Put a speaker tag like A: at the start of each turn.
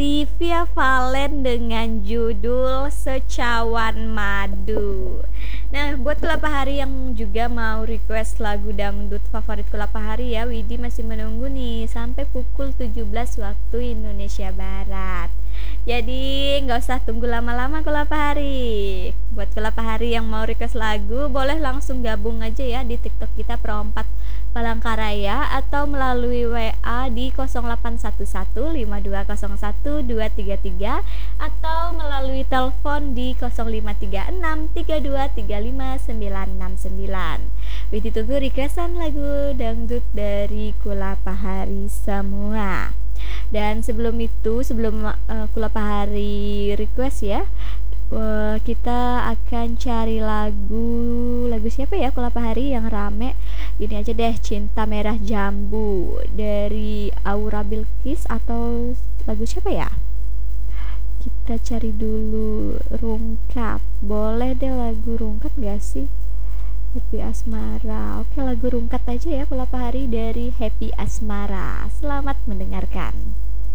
A: Via Valen dengan judul Secawan Madu. Nah, buat Kelapa Hari yang juga mau request lagu dangdut favorit Kelapa Hari ya, Widi masih menunggu nih sampai pukul 17 waktu Indonesia Barat. Jadi nggak usah tunggu lama-lama Kelapa Hari. Buat Kelapa Hari yang mau request lagu, boleh langsung gabung aja ya di TikTok kita Pro 4 Palangkaraya atau melalui WA di 08115201 233 atau melalui telepon di 0536323599. Widi tunggu requestan lagu dangdut dari Kelapa Hari semua. Dan sebelum itu, sebelum Kelapa Hari request ya, kita akan cari lagu siapa ya Kelapa Hari yang rame. Ini aja deh, Cinta Merah Jambu dari Aura Bilkis, atau lagu siapa ya? Kita cari dulu. Rungkat, boleh deh lagu Rungkat gak sih? Happy Asmara. Oke, lagu Rungkat aja ya Kelapa Hari dari Happy Asmara. Selamat mendengarkan.